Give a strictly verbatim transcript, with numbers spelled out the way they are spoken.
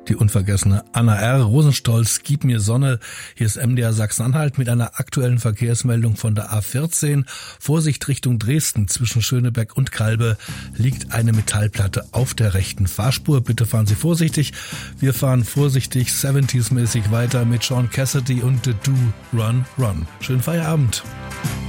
Die unvergessene Anna R. Rosenstolz, Gib mir Sonne. Hier ist M D R Sachsen-Anhalt mit einer aktuellen Verkehrsmeldung von der A vierzehn. Vorsicht Richtung Dresden, zwischen Schöneberg und Kalbe liegt eine Metallplatte auf der rechten Fahrspur. Bitte fahren Sie vorsichtig. Wir fahren vorsichtig siebziger-mäßig weiter mit Sean Cassidy und The Do Run Run. Schönen Feierabend.